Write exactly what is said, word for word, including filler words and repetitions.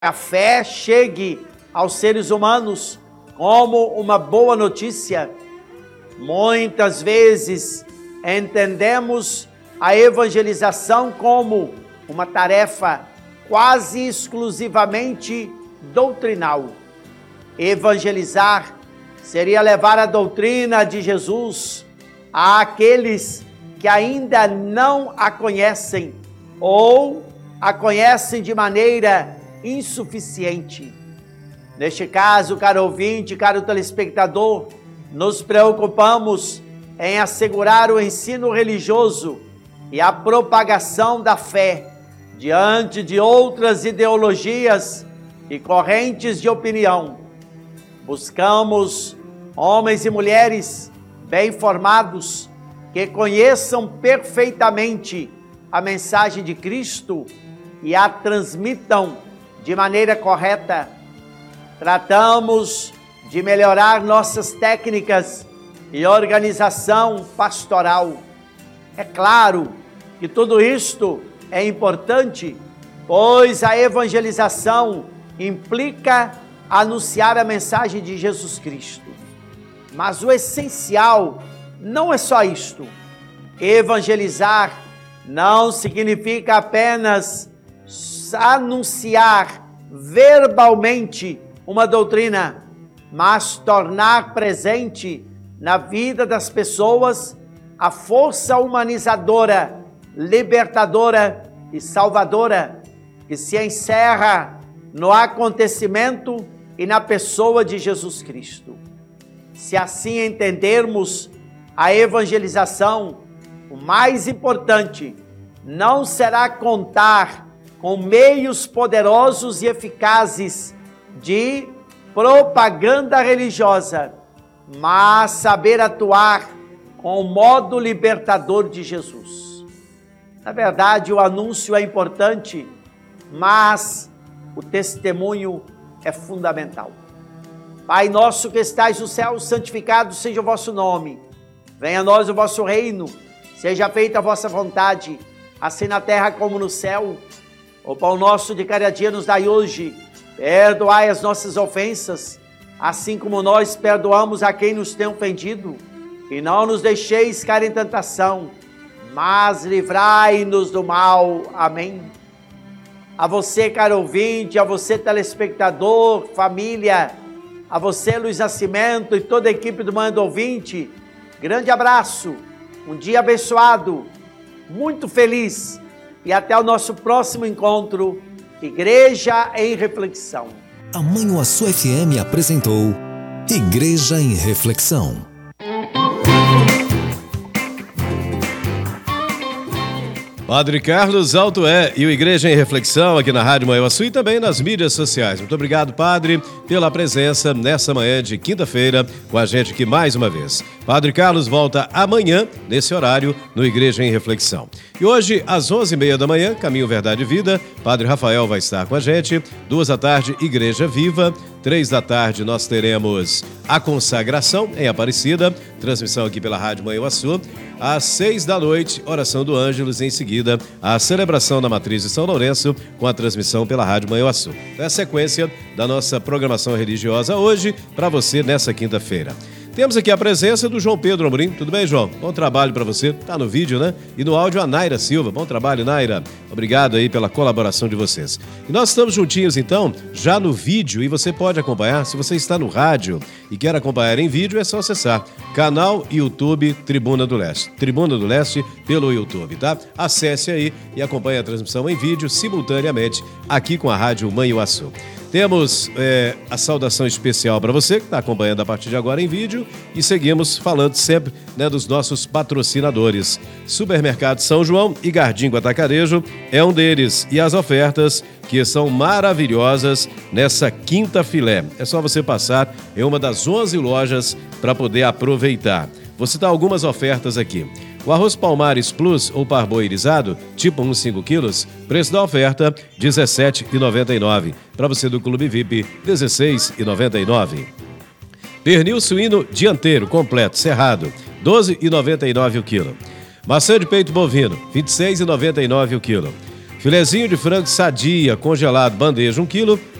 a fé chegue aos seres humanos como uma boa notícia. Muitas vezes entendemos a evangelização como uma tarefa quase exclusivamente doutrinal. Evangelizar seria levar a doutrina de Jesus àqueles que ainda não a conhecem ou a conhecem de maneira insuficiente. Neste caso, caro ouvinte, caro telespectador, nos preocupamos em assegurar o ensino religioso e a propagação da fé diante de outras ideologias e correntes de opinião. Buscamos homens e mulheres bem formados que conheçam perfeitamente a mensagem de Cristo e a transmitam de maneira correta. Tratamos de melhorar nossas técnicas e organização pastoral. É claro que tudo isto é importante, pois a evangelização implica anunciar a mensagem de Jesus Cristo. Mas o essencial não é só isto. Evangelizar não significa apenas anunciar verbalmente uma doutrina, mas tornar presente na vida das pessoas a força humanizadora, libertadora e salvadora que se encerra no acontecimento e na pessoa de Jesus Cristo. Se assim entendermos a evangelização, o mais importante não será contar com meios poderosos e eficazes de propaganda religiosa, mas saber atuar com o modo libertador de Jesus. Na verdade, o anúncio é importante, mas o testemunho é fundamental. Pai nosso que estais no céu, santificado seja o vosso nome. Venha a nós o vosso reino. Seja feita a vossa vontade, assim na terra como no céu. O pão nosso de cada dia nos dai hoje. Perdoai as nossas ofensas, assim como nós perdoamos a quem nos tem ofendido. E não nos deixeis cair em tentação, mas livrai-nos do mal. Amém. A você, caro ouvinte, a você, telespectador, família, a você, Luiz Nascimento e toda a equipe do Manhã do Ouvinte, grande abraço, um dia abençoado, muito feliz e até o nosso próximo encontro, Igreja em Reflexão. A Manhuaçu F M apresentou Igreja em Reflexão. Padre Carlos Altoé e o Igreja em Reflexão aqui na Rádio Manhuaçu e também nas mídias sociais. Muito obrigado, Padre, pela presença nessa manhã de quinta-feira com a gente aqui mais uma vez. Padre Carlos volta amanhã, nesse horário, no Igreja em Reflexão. E hoje, às onze e meia da manhã, Caminho, Verdade e Vida, Padre Rafael vai estar com a gente. Duas da tarde, Igreja Viva. Três da tarde, nós teremos a consagração em Aparecida, transmissão aqui pela Rádio Manhuaçu. Às seis da noite, oração do Ângelus, em seguida, a celebração da Matriz de São Lourenço, com a transmissão pela Rádio Manhuaçu. É a sequência da nossa programação religiosa hoje, para você nessa quinta-feira. Temos aqui a presença do João Pedro Amorim. Tudo bem, João? Bom trabalho para você. Tá no vídeo, né? E no áudio a Naira Silva. Bom trabalho, Naira. Obrigado aí pela colaboração de vocês. E nós estamos juntinhos, então, já no vídeo, e você pode acompanhar. Se você está no rádio e quer acompanhar em vídeo, é só acessar canal YouTube Tribuna do Leste. Tribuna do Leste pelo YouTube, tá? Acesse aí e acompanhe a transmissão em vídeo simultaneamente aqui com a Rádio Manhuaçu. Temos é, a saudação especial para você que está acompanhando a partir de agora em vídeo e seguimos falando sempre, né, dos nossos patrocinadores. Supermercado São João e Gardingo Atacarejo é um deles e as ofertas que são maravilhosas nessa quinta filé. É só você passar em uma das onze lojas para poder aproveitar. Vou citar algumas ofertas aqui. O arroz Palmares Plus ou parboilizado, tipo um cinco quilos, preço da oferta dezessete reais e noventa e nove centavos. Para você do Clube V I P, dezesseis reais e noventa e nove centavos. Pernil suíno dianteiro completo, cerrado, doze reais e noventa e nove centavos o quilo. Maçã de peito bovino, vinte e seis reais e noventa e nove centavos o quilo. Filezinho de frango sadia, congelado, bandeja um quilo,